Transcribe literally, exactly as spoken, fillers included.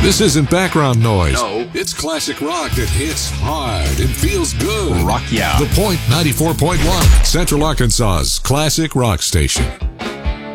This isn't background noise. No. It's classic rock that hits hard and feels good. Rock yeah. The Point ninety-four point one, Central Arkansas's classic rock station.